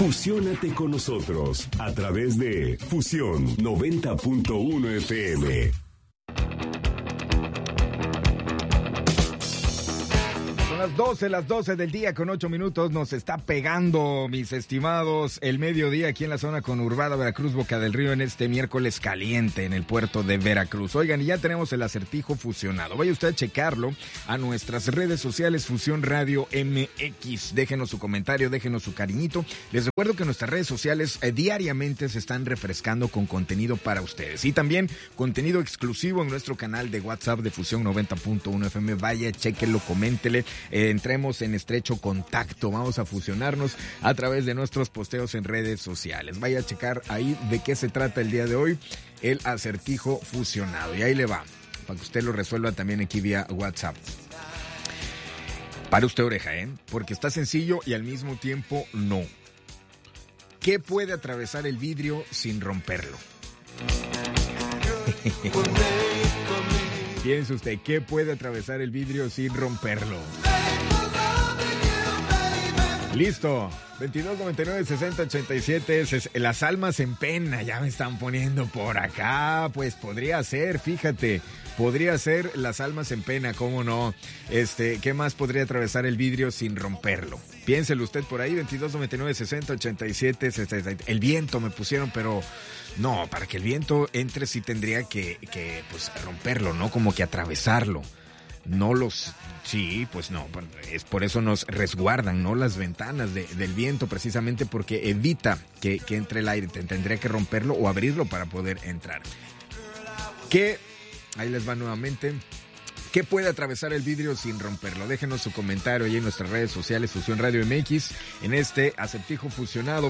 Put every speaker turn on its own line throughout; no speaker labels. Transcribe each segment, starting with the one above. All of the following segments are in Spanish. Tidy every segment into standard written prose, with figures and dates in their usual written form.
Fusiónate con nosotros a través de Fusión 90.1 FM.
Las 12 del día con 8 minutos nos está pegando, mis estimados, el mediodía aquí en la zona conurbada Veracruz, Boca del Río, en este miércoles caliente en el puerto de Veracruz. Oigan, y ya tenemos el acertijo fusionado. Vaya usted a checarlo a nuestras redes sociales Fusión Radio MX. Déjenos su comentario, déjenos su cariñito. Les recuerdo que nuestras redes sociales diariamente se están refrescando con contenido para ustedes. Y también contenido exclusivo en nuestro canal de WhatsApp de Fusión 90.1 FM. Vaya, chéquenlo, coméntele. Entremos en estrecho contacto, vamos a fusionarnos a través de nuestros posteos en redes sociales. Vaya a checar ahí de qué se trata el día de hoy, el acertijo fusionado. Y ahí le va, para que usted lo resuelva también aquí vía WhatsApp. Para usted oreja, porque está sencillo y al mismo tiempo no. ¿Qué puede atravesar el vidrio sin romperlo? Piense usted, ¿qué puede atravesar el vidrio sin romperlo? Listo, 2299-6087, las almas en pena, ya me están poniendo por acá, pues podría ser, fíjate, podría ser las almas en pena, ¿cómo no? ¿Qué más podría atravesar el vidrio sin romperlo? Piénselo usted por ahí, 2299-6087, el viento me pusieron, pero no, para que el viento entre sí tendría que pues romperlo, ¿no? Como que atravesarlo. Sí, pues no, es por eso nos resguardan, ¿no? Las ventanas del viento, precisamente porque evita que entre el aire. Tendría que romperlo o abrirlo para poder entrar. Ahí les va nuevamente. ¿Qué puede atravesar el vidrio sin romperlo? Déjenos su comentario ahí en nuestras redes sociales, Fusión Radio MX, en este acertijo fusionado.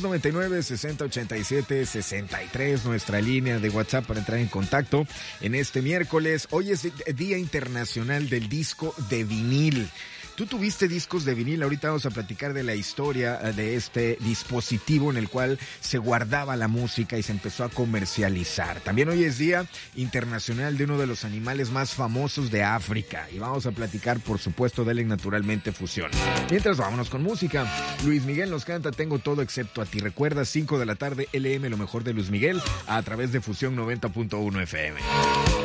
2299-6087-63, nuestra línea de WhatsApp para entrar en contacto en este miércoles. Hoy es Día Internacional del Disco de Vinil. Tú tuviste discos de vinil, ahorita vamos a platicar de la historia de este dispositivo en el cual se guardaba la música y se empezó a comercializar. También hoy es Día Internacional de uno de los animales más famosos de África y vamos a platicar, por supuesto, de él Naturalmente Fusión. Mientras, vámonos con música. Luis Miguel nos canta Tengo Todo Excepto a Ti. Recuerda, 5 de la tarde, LM, lo mejor de Luis Miguel, a través de Fusión 90.1 FM.